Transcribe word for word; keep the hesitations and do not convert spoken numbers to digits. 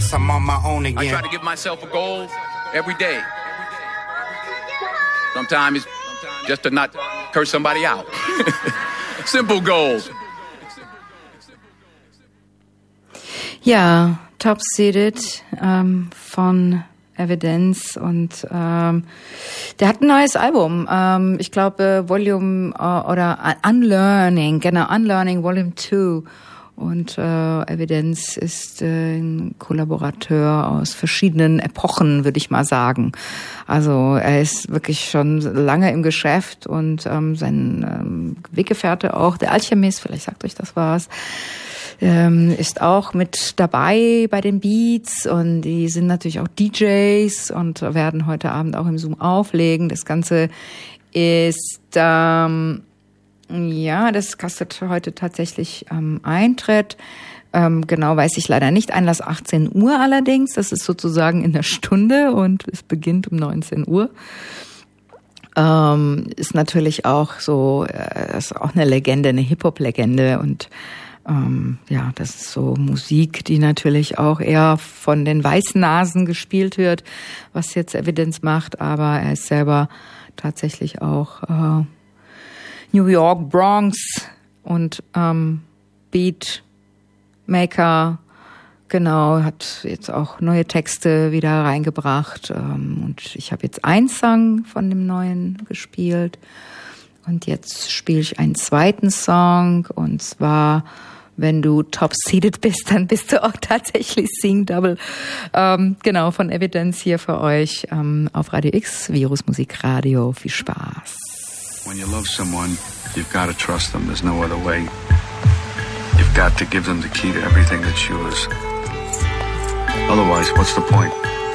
guess I'm on my own again. I try to give myself a goal every day. Sometimes it's just to not curse somebody out. Simple goals. Ja, Top Seated ähm, von Evidence und ähm, der hat ein neues Album. Ähm, ich glaube Volume äh, oder Unlearning, genau, Unlearning Volume zwei. Und äh, Evidence ist äh, ein Kollaborateur aus verschiedenen Epochen, würde ich mal sagen. Also er ist wirklich schon lange im Geschäft und ähm, sein ähm, Weggefährte auch, der Alchemist, vielleicht sagt euch das was, ähm, ist auch mit dabei bei den Beats und die sind natürlich auch D Js und werden heute Abend auch im Zoom auflegen. Das Ganze ist... Ähm, Ja, das kostet heute tatsächlich ähm, Eintritt. Ähm, genau weiß ich leider nicht. Einlass achtzehn Uhr allerdings. Das ist sozusagen in der Stunde und es beginnt um neunzehn Uhr. Ähm, ist natürlich auch so, äh, ist auch eine Legende, eine Hip-Hop-Legende und ähm, ja, das ist so Musik, die natürlich auch eher von den weißen Nasen gespielt wird, was jetzt Evidence macht, aber er ist selber tatsächlich auch äh, New York, Bronx und ähm, Beatmaker, genau, hat jetzt auch neue Texte wieder reingebracht ähm, und ich habe jetzt einen Song von dem neuen gespielt und jetzt spiele ich einen zweiten Song und zwar, wenn du top-seated bist, dann bist du auch tatsächlich Sing Double, ähm, genau, von Evidence hier für euch ähm, auf Radio X, Virus Musik Radio, viel Spaß. When you love someone, you've got to trust them. There's no other way. You've got to give them the key to everything that's yours. Otherwise, what's the point?